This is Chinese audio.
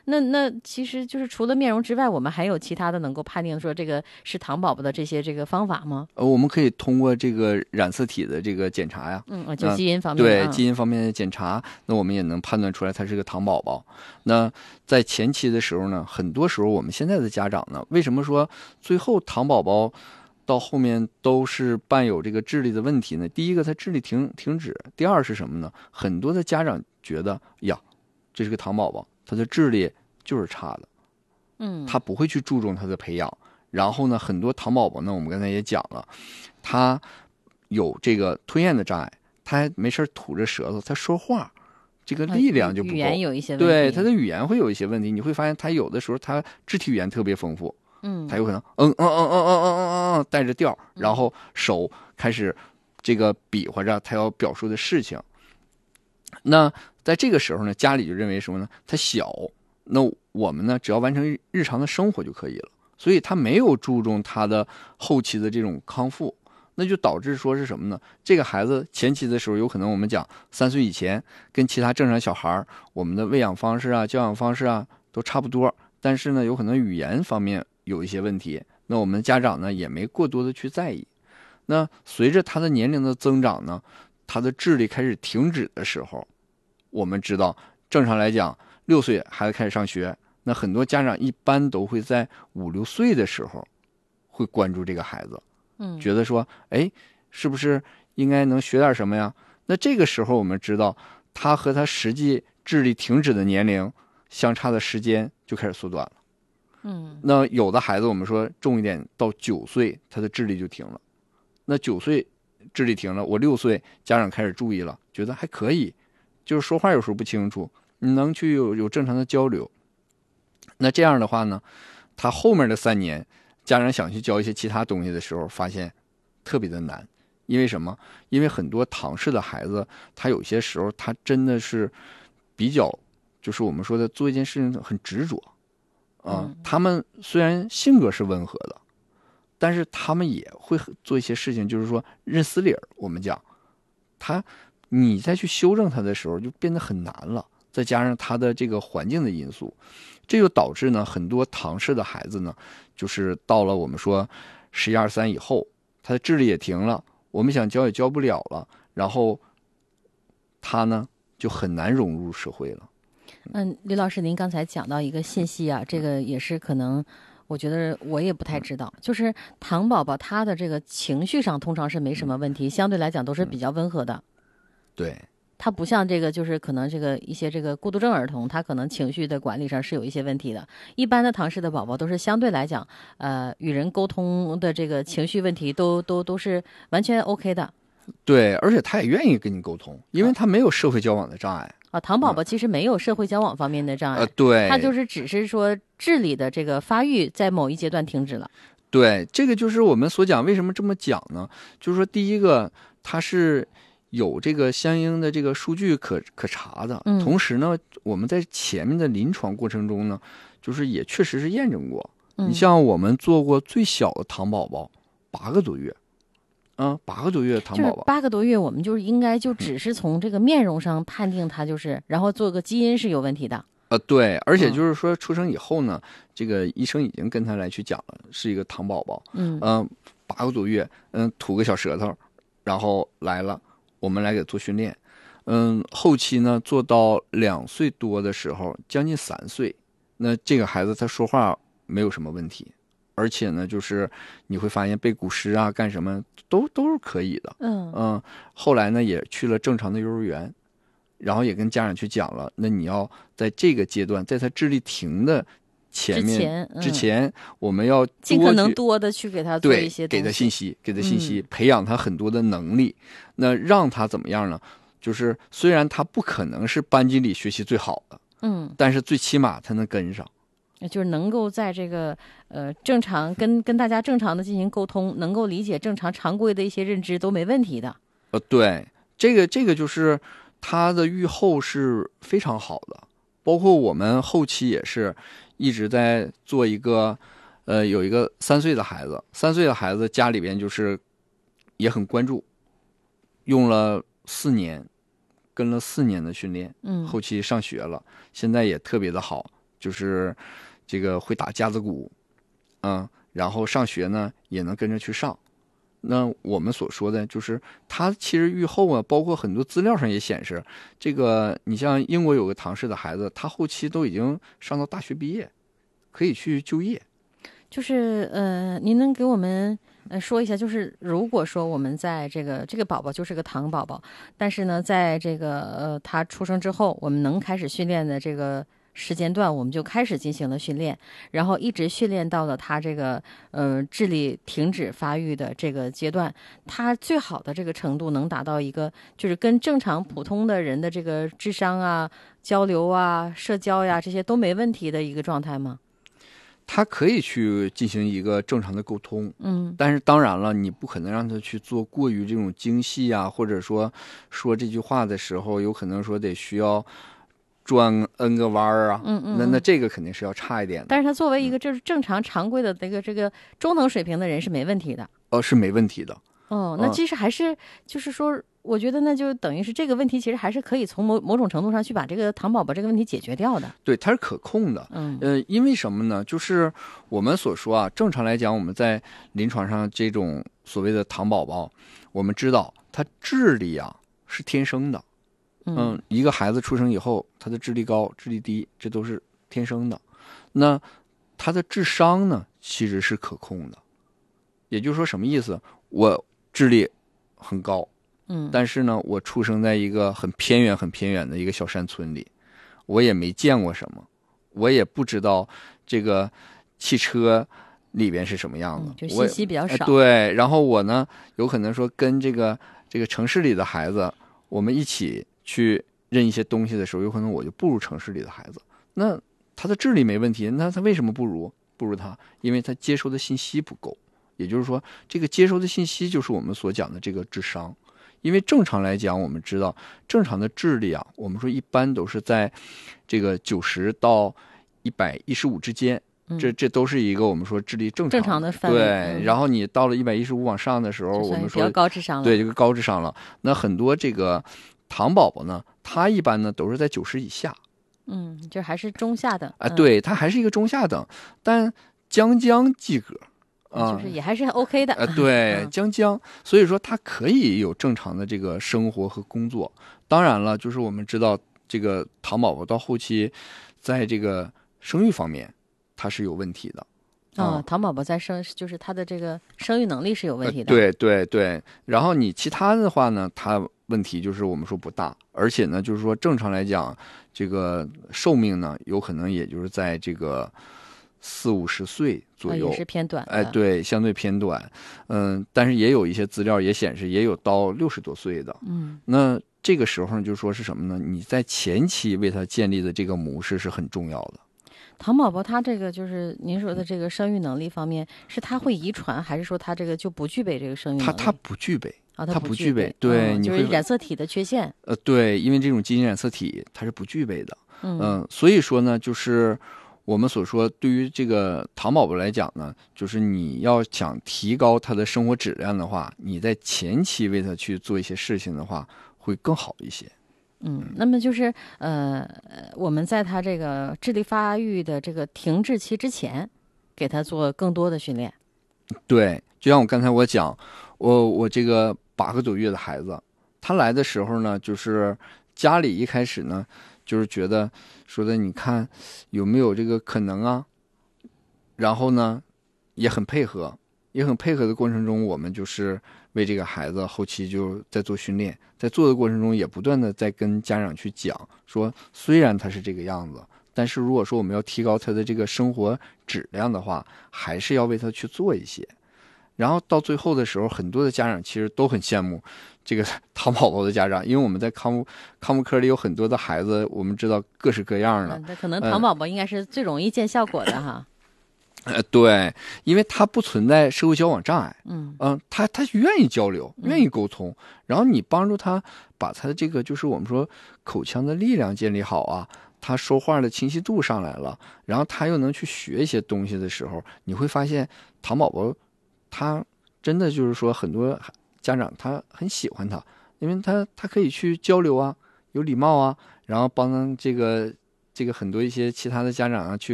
那其实就是除了面容之外，我们还有其他的能够判定说这个是糖宝宝的这个方法吗？ 我们可以通过这个染色体的这个检查呀， 就基因方面的， 对基因方面的检查，那我们也能判断出来他是个糖宝宝。那在前期的时候呢，很多时候我们现在的家长呢，为什么说最后糖宝宝到后面都是伴有这个智力的问题呢？第一个，他智力停止；第二是什么呢？很多的家长觉得呀，这是个糖宝宝，他的智力就是差的，他不会去注重他的培养。然后呢，很多糖宝宝呢，我们刚才也讲了，他有这个吞咽的障碍，他还没事吐着舌头，他说话这个力量就不够， 语言有一些问题， 对他的语言会有一些问题。你会发现他有的时候他肢体语言特别丰富，他有可能带着调，然后手开始这个比划着他要表述的事情。那在这个时候呢，家里就认为什么呢？他小，那我们呢只要完成日常的生活就可以了。所以他没有注重他的后期的这种康复，那就导致说是什么呢？这个孩子前期的时候，有可能我们讲3岁以前跟其他正常小孩我们的喂养方式啊、教养方式啊都差不多，但是呢，有可能语言方面有一些问题，那我们家长呢也没过多的去在意。那随着他的年龄的增长呢，他的智力开始停止的时候，我们知道正常来讲6岁孩子开始上学。那很多家长一般都会在5、6岁的时候会关注这个孩子，觉得说，哎，是不是应该能学点什么呀？那这个时候我们知道，他和他实际智力停止的年龄相差的时间就开始缩短了。那有的孩子我们说重一点，到9岁他的智力就停了。那9岁智力停了，我6岁家长开始注意了，觉得还可以，就是说话有时候不清楚，你能去有正常的交流。那这样的话呢，他后面的3年，家长想去教一些其他东西的时候，发现特别的难。因为什么？因为很多唐氏的孩子，他有些时候他真的是比较，就是我们说的做一件事情很执着他们虽然性格是温和的，但是他们也会做一些事情，就是说认死理儿。我们讲你再去修正他的时候，就变得很难了。再加上他的这个环境的因素，这就导致呢，很多唐氏的孩子呢，就是到了我们说11、12、13以后，他的智力也停了，我们想教也教不了了，然后他呢就很难融入社会了。 李老师，您刚才讲到一个信息啊，这个也是可能我觉得我也不太知道，就是糖宝宝他的这个情绪上通常是没什么问题，相对来讲都是比较温和的。 对。 他不像这个，就是可能这个一些这个孤独症儿童，他可能情绪的管理上是有一些问题的。一般的唐氏的宝宝都是相对来讲，与人沟通的这个情绪问题都是完全 OK 的。 对，而且他也愿意跟你沟通，因为他没有社会交往的障碍。 糖宝宝其实没有社会交往方面的障碍， 对， 他就是只是说智力的这个发育在某一阶段停止了。 对，这个就是我们所讲为什么这么讲呢？就是说，第一个，它是有这个相应的这个数据可查的，同时呢，我们在前面的临床过程中呢，就是也确实是验证过。你像我们做过最小的糖宝宝8个多月，8个多月的糖宝宝 ，8个多月，我们就是应该就只是从这个面容上判定他就是，然后做个基因是有问题的。 对，而且就是说出生以后呢，这个医生已经跟他来去讲了，是一个糖宝宝，8个多月，吐个小舌头，然后来了，我们来给做训练，后期呢做到2岁多的时候，将近3岁，那这个孩子他说话没有什么问题，而且呢，就是你会发现背古诗啊，干什么都是可以的，后来呢也去了正常的幼儿园。然后也跟家长去讲了，那你要在这个阶段，在他智力停的之前，我们要尽可能多的去给他做一些东西， 给他信息，培养他很多的能力。那让他怎么样呢？就是虽然他不可能是班级里学习最好的，但是最起码他能跟上， 就是能够在这个正常跟大家正常的进行沟通，能够理解正常常规的一些认知都没问题的。 对，这个就是他的预后是非常好的，包括我们后期也是一直在做一个，有一个3岁的孩子，家里边就是也很关注，用了4年，跟了4年的训练，后期上学了，现在也特别的好， 就是这个会打架子鼓，然后上学呢也能跟着去上。那我们所说的就是他其实愈后啊，包括很多资料上也显示，这个你像英国有个唐氏的孩子，他后期都已经上到大学毕业，可以去就业。 就是您能给我们说一下，就是如果说我们在这个宝宝就是个唐宝宝，但是呢，在这个他出生之后，我们能开始训练的这个时间段，我们就开始进行了训练，然后一直训练到了他这个智力停止发育的这个阶段，他最好的这个程度能达到一个就是跟正常普通的人的这个智商啊、交流啊、社交呀这些都没问题的一个状态吗？ 他可以去进行一个正常的沟通，但是当然了，你不可能让他去做过于这种精细啊，或者说这句话的时候，有可能说得需要转 N 个弯儿啊，那这个肯定是要差一点的。 但是他作为一个就是正常常规的这个中等水平的人是没问题的。 是没问题的。 那其实还是就是说，我觉得那就等于是这个问题其实还是可以从某种程度上去把这个唐宝宝这个问题解决掉的。 对，它是可控的。因为什么呢？就是我们所说啊，正常来讲，我们在临床上这种所谓的唐宝宝，我们知道他智力啊是天生的。一个孩子出生以后，他的智力高、智力低，这都是天生的。那他的智商呢，其实是可控的。也就是说，什么意思？我智力很高，但是呢，我出生在一个很偏远的一个小山村里，我也没见过什么，我也不知道这个汽车里边是什么样子， 就信息比较少。 对，然后我呢，有可能说跟这个城市里的孩子，我们一起去认一些东西的时候，有可能我就不如城市里的孩子。那他的智力没问题，那他为什么不如他？因为他接收的信息不够。也就是说，这个接收的信息就是我们所讲的这个智商。因为正常来讲，我们知道正常的智力啊，我们说一般都是在这个90到115之间，这都是一个我们说智力正常的范围。 对，然后你到了115往上的时候，我们说比较高智商了。 对，这个高智商了。那很多这个唐宝宝呢，他一般呢都是在90以下。 就还是中下等。 对，他还是一个中下等，但将及格。 就是也还是 OK 的。 对，将，所以说他可以有正常的这个生活和工作。当然了，就是我们知道这个唐宝宝到后期，在这个生育方面，他是有问题的。 唐宝宝就是他的这个生育能力是有问题的。 对。然后你其他的话呢，他问题就是我们说不大，而且呢，就是说正常来讲，这个寿命呢，有可能也就是在这个40-50岁左右， 也是偏短的。 对，相对偏短。但是也有一些资料也显示，也有到60多岁的。那这个时候就说是什么呢？你在前期为他建立的这个模式是很重要的。 唐宝宝他这个就是您说的这个生育能力方面，是他会遗传，还是说他这个就不具备这个生育能力？ 他不具备。 他不具备。 对，就是染色体的缺陷。 对，因为这种基因染色体它是不具备的。所以说呢，就是我们所说，对于这个唐宝宝来讲呢，就是你要想提高他的生活质量的话，你在前期为他去做一些事情的话，会更好一些。 那么就是我们在他这个智力发育的这个停滞期之前，给他做更多的训练。 对，就像我刚才讲，我这个8个多月的孩子，他来的时候呢，就是家里一开始呢，就是觉得说的，你看有没有这个可能啊？然后呢，也很配合的过程中，我们就是为这个孩子后期就在做训练，在做的过程中也不断的在跟家长去讲说，虽然他是这个样子，但是如果说我们要提高他的这个生活质量的话，还是要为他去做一些。然后到最后的时候，很多的家长其实都很羡慕这个唐宝宝的家长，因为我们在康复科里有很多的孩子，我们知道各式各样的。 可能唐宝宝应该是最容易见效果的哈。 对，因为他不存在社会交往障碍。他愿意交流，愿意沟通，然后你帮助他把他的这个就是我们说口腔的力量建立好啊，他说话的清晰度上来了，然后他又能去学一些东西的时候，你会发现唐宝宝他真的就是说很多家长他很喜欢他，因为他可以去交流啊，有礼貌啊，然后帮这个这个很多一些其他的家长啊去